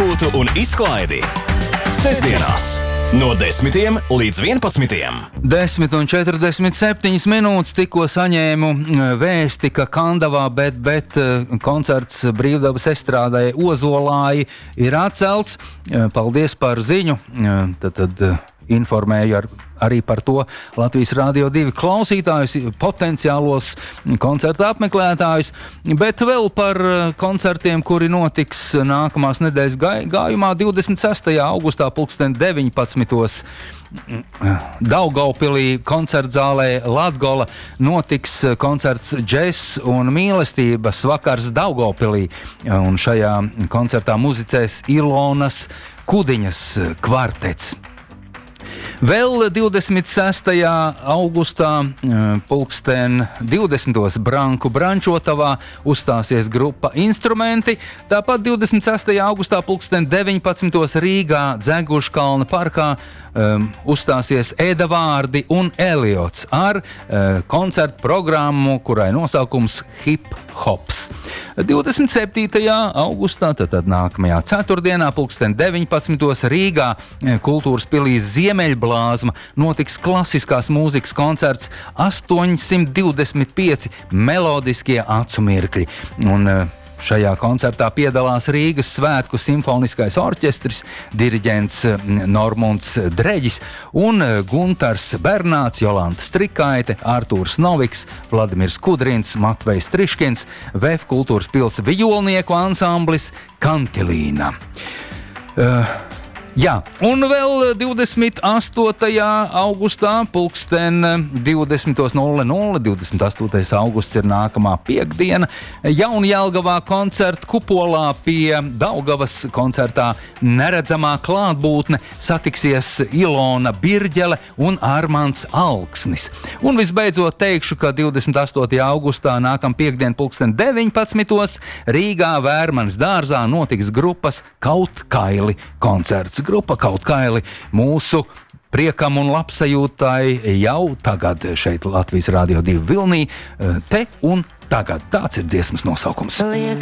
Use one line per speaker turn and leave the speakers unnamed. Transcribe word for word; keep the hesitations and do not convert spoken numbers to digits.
sajūtu un izklaidi. Sestdienās no desmitiem līdz vienpadsmitiem.
Desmit un četrdesmit septiņas minūtes tikko saņēmu vēsti, ka Kandavā bet, bet koncerts Brīvdabas estrādē Ozolāji ir atcelts. Paldies par ziņu. Tad, tad informēju ar, arī par to Latvijas Rādio divi klausītājus, potenciālos koncerta apmeklētājus, bet vēl par koncertiem, kuri notiks nākamās nedēļas gājumā divdesmit sestajā augustā pulksten deviņpadsmitos. Daugavpilī koncertzālē Latgola notiks koncerts Džess un mīlestības vakars Daugavpilī, un šajā koncertā muzicēs Ilonas Kudiņas kvartets. Vēl divdesmit sestajā augustā pulksten divdesmitos Branku Brančotavā uzstāsies grupa Instrumenti. Tāpat divdesmit sestajā augustā pulksten deviņpadsmitos Rīgā Dzeguškalna parkā um, uzstāsies Eda Vārdi un Eliots ar uh, koncertu programmu, kurai nosaukums Hip Hops. divdesmit septītajā augustā, tad nākamajā ceturtdienā, pulksten deviņpadsmitos Rīgā Kultūras pilī Ziemeļblāzma notiks klasiskās mūzikas koncerts astoņsimt divdesmit pieci melodiskie acu mirkļi. Un šajā koncertā piedalās Rīgas Svētku simfoniskais orķestris, diriģents Normunds Dreģis un Guntars Bernāts, Jolanta Strikaite, Artūrs Noviks, Vladimirs Kudrins, Matvejs Triškins, Vēf Kultūras pils vijolnieku ansamblis Kantilīna. Uh, Jā, un vēl divdesmit astotajā augustā pulksten divdesmit nulle nulle, divdesmit astotais augusts ir nākamā piekdiena, Jaunjelgavā koncerta kupolā pie Daugavas koncertā Neredzamā klātbūtne satiksies Ilona Birģele un Armands Alksnis. Un visbeidzot teikšu, ka divdesmit astotajā augustā nākam piekdien pulksten deviņpadsmitos Rīgā Vērmanas dārzā notiks grupas Kautkaili koncerts. Grupa Kautkaili mūsu priekam un labsajūtai jau tagad šeit Latvijas Rādio divi vilnī, te un tagad. Tāds ir dziesmas nosaukums.